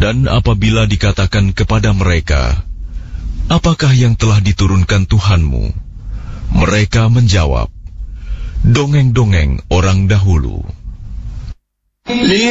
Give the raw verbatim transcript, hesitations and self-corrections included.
Dan apabila dikatakan kepada mereka, apakah yang telah diturunkan Tuhanmu? Mereka menjawab, dongeng-dongeng orang dahulu.